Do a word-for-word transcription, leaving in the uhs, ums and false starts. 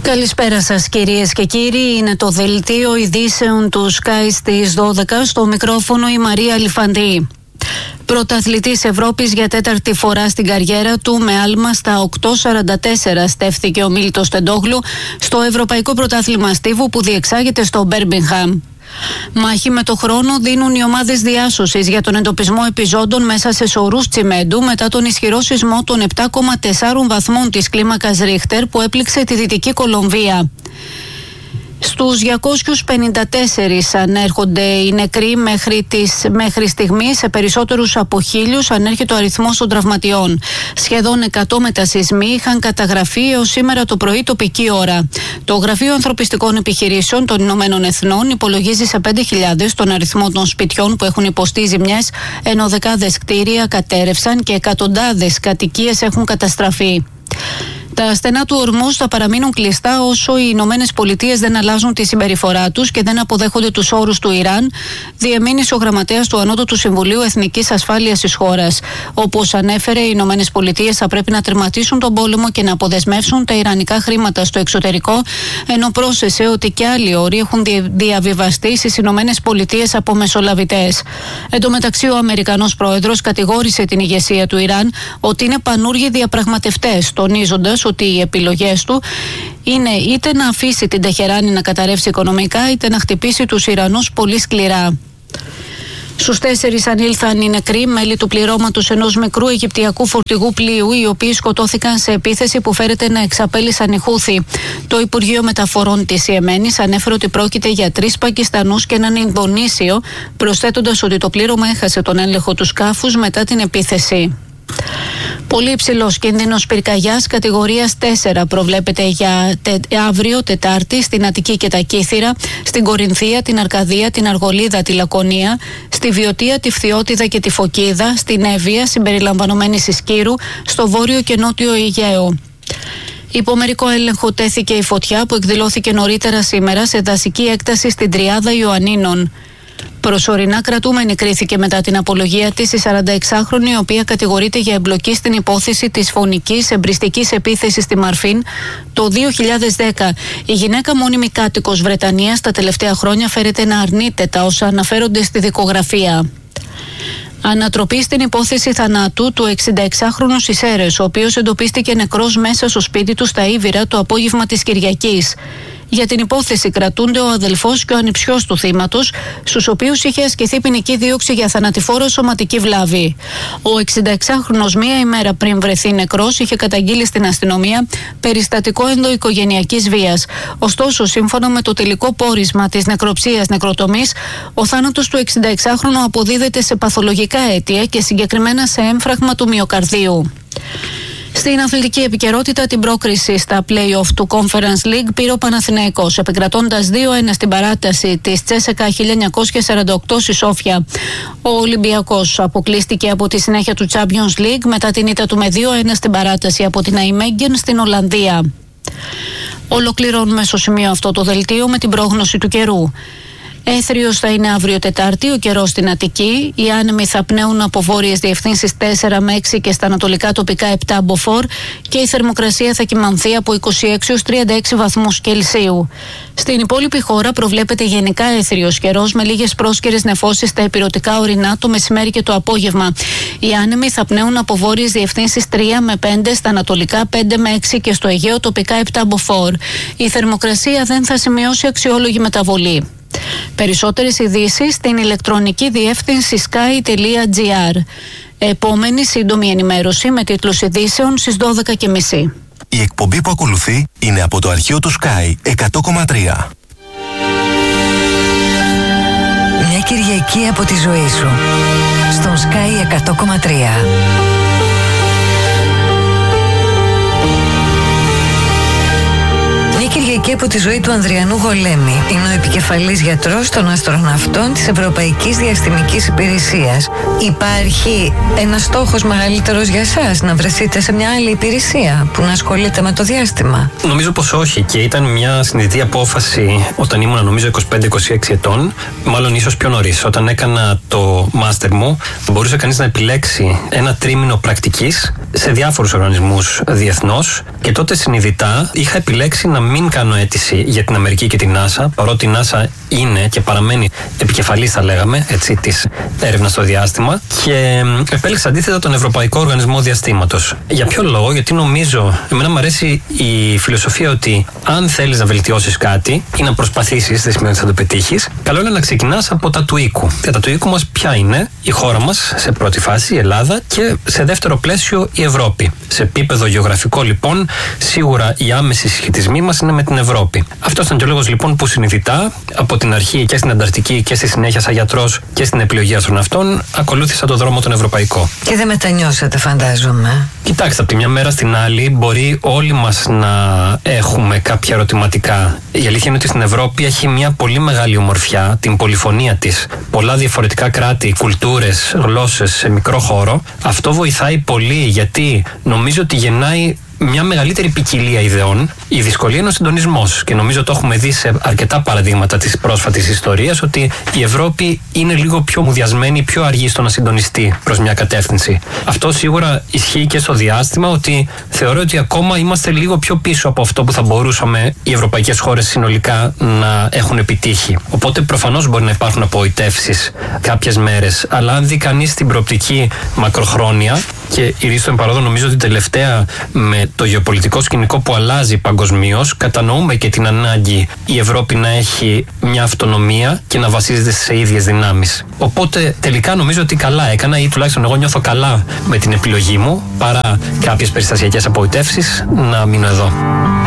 Καλησπέρα σας κυρίες και κύριοι, είναι το δελτίο ειδήσεων του Sky στις δώδεκα, στο μικρόφωνο η Μαρία Λιφαντή. Πρωταθλητής Ευρώπης για τέταρτη φορά στην καριέρα του, με άλμα στα οκτώ σαράντα τέσσερα στέφθηκε ο Μίλτος Τεντόγλου στο Ευρωπαϊκό Πρωτάθλημα Στίβου που διεξάγεται στο Μπέρμιγχαμ. Μάχη με το χρόνο δίνουν οι ομάδες διάσωσης για τον εντοπισμό επιζώντων μέσα σε σωρούς τσιμέντου μετά τον ισχυρό σεισμό των επτά κόμμα τέσσερα βαθμών της κλίμακας Ρίχτερ που έπληξε τη Δυτική Κολομβία. Στους διακόσιους πενήντα τέσσερα ανέρχονται οι νεκροί μέχρι, τις, μέχρι στιγμή, σε περισσότερους από χίλιους ανέρχεται ο αριθμός των τραυματιών. Σχεδόν εκατό μετασεισμοί είχαν καταγραφεί έως σήμερα το πρωί τοπική ώρα. Το Γραφείο Ανθρωπιστικών Επιχειρήσεων των Ηνωμένων Εθνών υπολογίζει σε πέντε χιλιάδες τον αριθμό των σπιτιών που έχουν υποστεί ζημιές, ενώ δεκάδες κτίρια κατέρευσαν και εκατοντάδες κατοικίες έχουν καταστραφεί. Τα στενά του ορμούς θα παραμείνουν κλειστά όσο οι Ηνωμένες Πολιτείες δεν αλλάζουν τη συμπεριφορά τους και δεν αποδέχονται τους όρους του Ιράν, διεμήνυσε ο γραμματέας του Ανώτατου Συμβουλίου Εθνικής Ασφάλειας της χώρας. Όπως ανέφερε, οι Ηνωμένες Πολιτείες θα πρέπει να τερματίσουν τον πόλεμο και να αποδεσμεύσουν τα ιρανικά χρήματα στο εξωτερικό, ενώ πρόσθεσε ότι και άλλοι όροι έχουν διαβιβαστεί στις Ηνωμένες Πολιτείες από μεσολαβητές. Εν τω μεταξύ, ο Αμερικανός πρόεδρος κατηγόρησε την ηγεσία του Ιράν ότι είναι πανούργοι διαπραγματευτές, τονίζοντας ότι οι επιλογές του είναι είτε να αφήσει την Τεχεράνη να καταρρεύσει οικονομικά, είτε να χτυπήσει τους Ιρανούς πολύ σκληρά. Στους τέσσερις ανήλθαν οι νεκροί μέλη του πληρώματος ενός μικρού αιγυπτιακού φορτηγού πλοίου, οι οποίοι σκοτώθηκαν σε επίθεση που φέρεται να εξαπέλυσαν οι Χούθι. Το Υπουργείο Μεταφορών της Ιεμένης ανέφερε ότι πρόκειται για τρεις Πακιστανούς και έναν Ινδονήσιο, προσθέτοντας ότι το πλήρωμα έχασε τον έλεγχο του σκάφους μετά την επίθεση. Πολύ υψηλός κίνδυνος πυρκαγιάς κατηγορίας τέσσερα προβλέπεται για τε, αύριο Τετάρτη στην Αττική και τα Κύθυρα, στην Κορινθία, την Αρκαδία, την Αργολίδα, τη Λακωνία, στη Βιωτία, τη Φθιώτιδα και τη Φωκίδα, στην Εύβοια συμπεριλαμβανομένης Ισκύρου, στο Βόρειο και Νότιο Αιγαίο. Υπό μερικό έλεγχο τέθηκε η φωτιά που εκδηλώθηκε νωρίτερα σήμερα σε δασική έκταση στην Τριάδα Ιωαννίνων. Προσωρινά κρατούμενη κρίθηκε μετά την απολογία της η σαρανταεξάχρονη, η οποία κατηγορείται για εμπλοκή στην υπόθεση της φωνικής εμπριστικής επίθεσης στη Μαρφίν το δύο χιλιάδες δέκα. Η γυναίκα, μόνιμη κάτοικος Βρετανίας, τα τελευταία χρόνια φέρεται να αρνείται τα όσα αναφέρονται στη δικογραφία. Ανατροπή στην υπόθεση θανάτου του εξηνταεξάχρονου Σισέρες, ο οποίος εντοπίστηκε νεκρός μέσα στο σπίτι του στα Ήβυρα το απόγευμα της Κυριακής. Για την υπόθεση κρατούνται ο αδελφός και ο ανιψιός του θύματος, στους οποίους είχε ασκηθεί ποινική δίωξη για θανατηφόρο σωματική βλάβη. Ο εξηνταεξάχρονος μία ημέρα πριν βρεθεί νεκρός είχε καταγγείλει στην αστυνομία περιστατικό ενδοοικογενειακής βίας. Ωστόσο, σύμφωνα με το τελικό πόρισμα της νεκροψίας νεκροτομής, ο θάνατος του εξηνταεξάχρονου αποδίδεται σε παθολογικά αίτια και συγκεκριμένα σε έμφραγμα του μυοκαρδίου. Στην αθλητική επικαιρότητα, την πρόκριση στα play-off του Conference League πήρε ο Παναθηναϊκός, επικρατώντας δύο ένα στην παράταση της Τσέσεκα χίλια εννιακόσια σαράντα οκτώ στη Σόφια. Ο Ολυμπιακός αποκλείστηκε από τη συνέχεια του Champions League μετά την ήττα του με δύο ένα στην παράταση από την Αϊμέγγεν στην Ολλανδία. Ολοκληρώνουμε στο σημείο αυτό το δελτίο με την πρόγνωση του καιρού. Έθριος θα είναι αύριο Τετάρτη, ο καιρός στην Αττική. Οι άνεμοι θα πνέουν από βόρειες διευθύνσεις τέσσερα με έξι και στα ανατολικά τοπικά επτά μποφόρ και η θερμοκρασία θα κυμανθεί από είκοσι έξι έως τριάντα έξι βαθμούς Κελσίου. Στην υπόλοιπη χώρα προβλέπεται γενικά έθριος καιρός με λίγες πρόσκαιρες νεφώσεις στα ηπειρωτικά ορεινά το μεσημέρι και το απόγευμα. Οι άνεμοι θα πνέουν από βόρειες διευθύνσεις τρία με πέντε, στα ανατολικά πέντε με έξι και στο Αιγαίο τοπικά επτά μποφόρ. Η θερμοκρασία δεν θα σημειώσει αξιόλογη μεταβολή. Περισσότερες ειδήσεις στην ηλεκτρονική διεύθυνση sky τελεία gr. Επόμενη σύντομη ενημέρωση με τίτλους ειδήσεων στις δώδεκα και μισή. Η εκπομπή που ακολουθεί είναι από το αρχείο του Sky εκατό κόμμα τρία. Μια Κυριακή από τη ζωή σου στον Sky εκατό κόμμα τρία. Μια Κυριακή Κυριακή από τη ζωή του Ανδριανού Γολέμη. Είναι ο επικεφαλής γιατρός των αστροναυτών της Ευρωπαϊκής Διαστημικής Υπηρεσίας. Υπάρχει ένας στόχος μεγαλύτερος για εσάς, να βρεθείτε σε μια άλλη υπηρεσία που να ασχολείται με το διάστημα? Νομίζω πως όχι, και ήταν μια συνειδητή απόφαση όταν ήμουν νομίζω είκοσι πέντε είκοσι έξι ετών, μάλλον ίσως πιο νωρίς. Όταν έκανα το μάστερ μου, μπορούσε κανείς να επιλέξει ένα τρίμηνο πρακτικής σε διάφορους οργανισμούς διεθνώς, και τότε συνειδητά είχα επιλέξει να μην κάνω αίτηση για την Αμερική και την NASA, παρότι η NASA είναι και παραμένει επικεφαλής, θα λέγαμε, έτσι, της έρευνας στο διάστημα, και επέλεξα αντίθετα τον Ευρωπαϊκό Οργανισμό Διαστήματος. Για ποιο λόγο? Γιατί νομίζω, εμένα μου αρέσει η φιλοσοφία ότι αν θέλεις να βελτιώσεις κάτι ή να προσπαθήσεις, δεν σημαίνει ότι θα το πετύχεις, καλό είναι να ξεκινάς από τα του οίκου. Και τα του οίκου μας ποια είναι? Η χώρα μας σε πρώτη φάση, η Ελλάδα, και σε δεύτερο πλαίσιο η Ευρώπη. Σε επίπεδο γεωγραφικό λοιπόν, σίγουρα οι άμεσοι συσχετισμοί μας είναι με την Ευρώπη. Αυτό ήταν και ο λόγος λοιπόν που συνειδητά από την αρχή και στην Ανταρκτική και στη συνέχεια σαν γιατρός και στην επιλογή αστροναυτών ακολούθησα τον δρόμο τον ευρωπαϊκό. Και δεν μετανιώσατε, φαντάζομαι? Κοιτάξτε, από τη μια μέρα στην άλλη μπορεί όλοι μας να έχουμε κάποια ερωτηματικά. Η αλήθεια είναι ότι στην Ευρώπη έχει μια πολύ μεγάλη ομορφιά, την πολυφωνία της. Πολλά διαφορετικά κράτη, κουλτούρες, γλώσσες σε μικρό χώρο. Αυτό βοηθάει πολύ, γιατί νομίζω ότι γεννάει μια μεγαλύτερη ποικιλία ιδεών. Η δυσκολία είναι ο συντονισμός, και νομίζω το έχουμε δει σε αρκετά παραδείγματα της πρόσφατης ιστορίας ότι η Ευρώπη είναι λίγο πιο μουδιασμένη, πιο αργή στο να συντονιστεί προς μια κατεύθυνση. Αυτό σίγουρα ισχύει και στο διάστημα, ότι θεωρώ ότι ακόμα είμαστε λίγο πιο πίσω από αυτό που θα μπορούσαμε οι ευρωπαϊκές χώρες συνολικά να έχουν επιτύχει. Οπότε προφανώς μπορεί να υπάρχουν απογοητεύσεις κάποιες μέρες, αλλά αν δει κανείς την προοπτική μακροχρόνια, και η Ρίστο εμπαρόδο νομίζω ότι τελευταία με το γεωπολιτικό σκηνικό που αλλάζει παγκοσμίως, κατανοούμε και την ανάγκη η Ευρώπη να έχει μια αυτονομία και να βασίζεται σε ίδιες δυνάμεις. Οπότε τελικά νομίζω ότι καλά έκανα, ή τουλάχιστον εγώ νιώθω καλά με την επιλογή μου, παρά κάποιες περιστασιακές απογοητεύσεις, να μείνω εδώ.